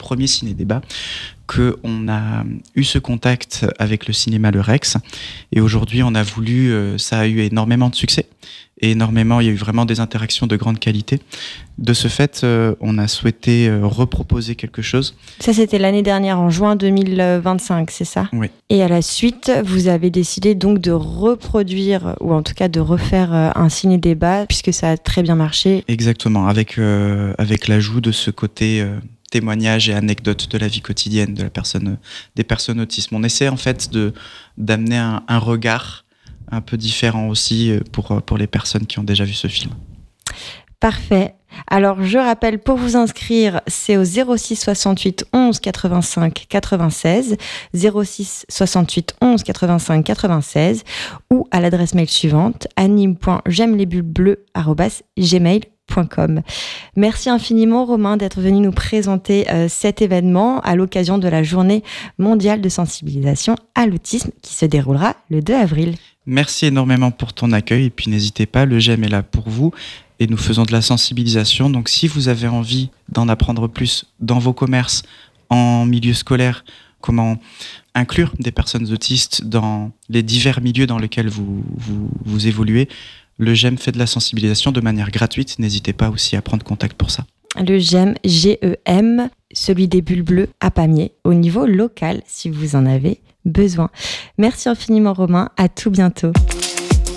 premier ciné-débat, qu'on a eu ce contact avec le cinéma Le Rex. Et aujourd'hui, on a voulu, ça a eu énormément de succès. Et il y a eu vraiment des interactions de grande qualité. De ce fait, on a souhaité reproposer quelque chose. Ça, c'était l'année dernière, en juin 2025, c'est ça ? Oui. Et à la suite, vous avez décidé donc de reproduire, ou en tout cas de refaire un ciné-débat, puisque ça a très bien marché. Exactement, avec l'ajout de ce côté témoignages et anecdotes de la vie quotidienne des personnes autistes. On essaie en fait d'amener un regard un peu différent aussi pour les personnes qui ont déjà vu ce film. Parfait. Alors, je rappelle, pour vous inscrire, c'est au 06 68 11 85 96, 06 68 11 85 96, ou à l'adresse mail suivante, anime.j'aime-les-bulles-bleues@gmail.com. Merci infiniment, Romain, d'être venu nous présenter cet événement à l'occasion de la Journée mondiale de sensibilisation à l'autisme qui se déroulera le 2 avril. Merci énormément pour ton accueil et puis n'hésitez pas, le GEM est là pour vous et nous faisons de la sensibilisation. Donc si vous avez envie d'en apprendre plus dans vos commerces, en milieu scolaire, comment inclure des personnes autistes dans les divers milieux dans lesquels vous évoluez, le GEM fait de la sensibilisation de manière gratuite. N'hésitez pas aussi à prendre contact pour ça. Le GEM, G-E-M, celui des bulles bleues à Pamiers, au niveau local, si vous en avez besoin. Merci infiniment, Romain. À tout bientôt.